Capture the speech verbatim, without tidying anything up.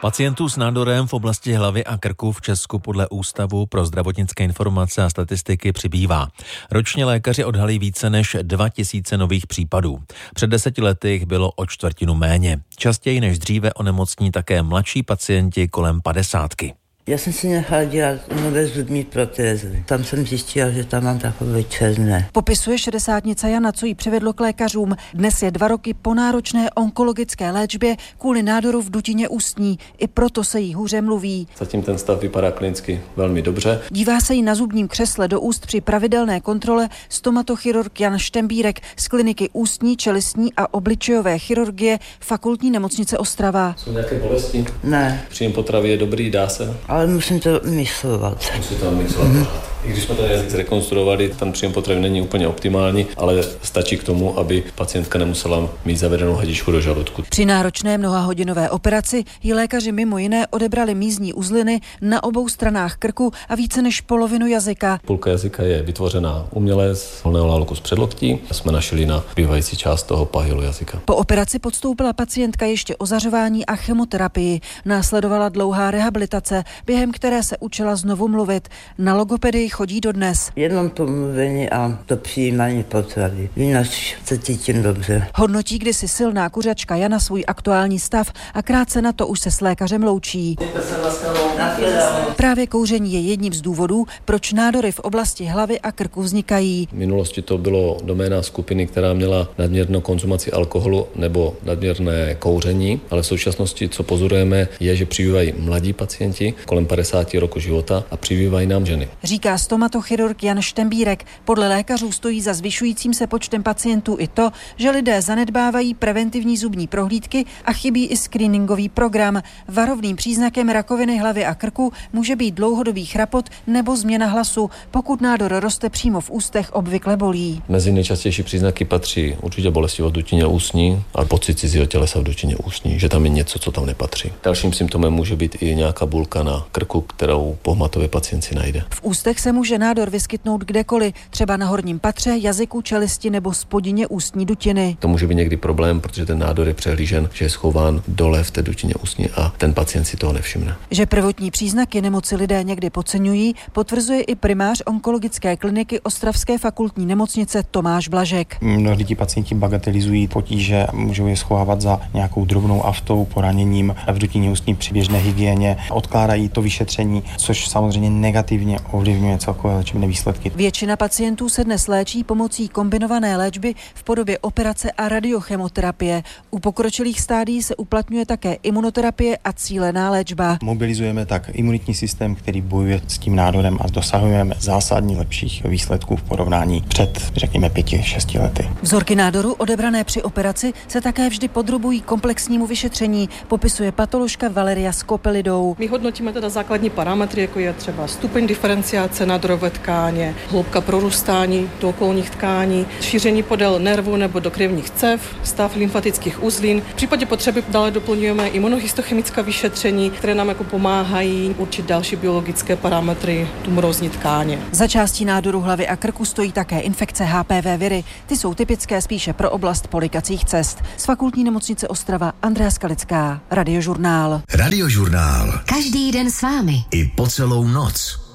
Pacientů s nádorem v oblasti hlavy a krku v Česku podle Ústavu pro zdravotnické informace a statistiky přibývá. Ročně lékaři odhalí více než dva tisíce nových případů. Před deseti lety jich bylo o čtvrtinu méně. Častěji než dříve onemocní také mladší pacienti kolem padesátky. Já jsem si nechala dělat nové zubní protézy. Tam jsem zjistila, že tam mám takové černé. Popisuje šedesátnice Jana, co jí přivedlo k lékařům. Dnes je dva roky po náročné onkologické léčbě kvůli nádoru v dutině ústní. I proto se jí hůře mluví. Zatím ten stav vypadá klinicky velmi dobře. Dívá se jí na zubním křesle do úst při pravidelné kontrole stomatochirurg Jan Štembírek z kliniky ústní, čelistní a obličejové chirurgie Fakultní nemocnice Ostrava. Jsou nějaké bolesti? Ne. Příjem potravy je dobrý, dá se? Ale musím to myslovat. Musím to myslovat. Mm. I když jsme ten jazyk zrekonstruovali, ten příjem potravy není úplně optimální, ale stačí k tomu, aby pacientka nemusela mít zavedenou hadičku do žaludku. Při náročné mnohahodinové operaci jí lékaři mimo jiné odebrali mízní uzliny na obou stranách krku a více než polovinu jazyka. Půlka jazyka je vytvořená uměle z volného laloku z předloktí. Jsme našli na bývající část toho pahylu jazyka. Po operaci podstoupila pacientka ještě ozařování a chemoterapii. Následovala dlouhá rehabilitace, během které se učila znovu mluvit. Na logopedii chodí dodnes. Jenom to mluvení a to přijímání potravy. Jinak se cítím dobře. Hodnotí kdysi silná kuřačka Jana svůj aktuální stav a krátce na to už se s lékařem loučí. Právě kouření je jedním z důvodů, proč nádory v oblasti hlavy a krku vznikají. V minulosti to bylo doména skupiny, která měla nadměrnou konzumaci alkoholu nebo nadměrné kouření, ale v současnosti, co pozorujeme, je, že přibývají mladí pacienti kolem padesáti roku života a přibývají nám ženy. Říká stomatochirurg Jan Štembírek. Podle lékařů stojí za zvyšujícím se počtem pacientů i to, že lidé zanedbávají preventivní zubní prohlídky a chybí i screeningový program. Varovným příznakem rakoviny hlavy a krku může být dlouhodobý chrapot nebo změna hlasu. Pokud nádor roste přímo v ústech, obvykle bolí. Mezi nejčastější příznaky patří určitě bolestivost dutině ústní a pocit cizího tělesa v dutině ústní, že tam je něco, co tam nepatří. Dalším symptomem může být i nějaká bulka na krku, kterou pohmatově pacient si najde. V ústech se může nádor vyskytnout kdekoliv, třeba na horním patře, jazyku, čelisti nebo spodině ústní dutiny. To může být někdy problém, protože ten nádor je přehlížen, že je schován dole v té dutině ústní a ten pacient si toho nevšimne. Že prvotní příznaky nemoci lidé někdy podceňují, potvrzuje i primář onkologické kliniky Ostravské fakultní nemocnice Tomáš Blažek. Mnohdy ti pacienti bagatelizují potíže, můžou je schovávat za nějakou drobnou aftou, poraněním v dutině ústní při běžné hygieně, odkládají to vyšetření, což samozřejmě negativně ovlivňuje celkové léčebné výsledky. Většina pacientů se dnes léčí pomocí kombinované léčby v podobě operace a radiochemoterapie. U pokročilých stádií se uplatňuje také imunoterapie a cílená léčba. Mobilizujeme tak imunitní systém, který bojuje s tím nádorem a dosahujeme zásadně lepších výsledků v porovnání před, řekněme, pěti, šesti lety. Vzorky nádoru odebrané při operaci se také vždy podrobují komplexnímu vyšetření, popisuje patoložka Valeria Skopelidou. My hodnotíme teda základní parametry, jako je třeba stupeň diferenciace nádorové tkáně, hloubka prorůstání do okolních tkání, šíření podél nervu nebo do krevních cév, stav lymfatických uzlin. V případě potřeby dále doplňujeme imunohistochemická vyšetření, které nám jako pomáhají určit další biologické parametry tumorózní tkáně. Za částí nádoru hlavy a krku stojí také infekce H P V viry. Ty jsou typické spíše pro oblast polikacích cest. Z Fakultní nemocnice Ostrava Andrea Skalická, Radiožurnál. Radiožurnál. Každý den s vámi. I po celou noc.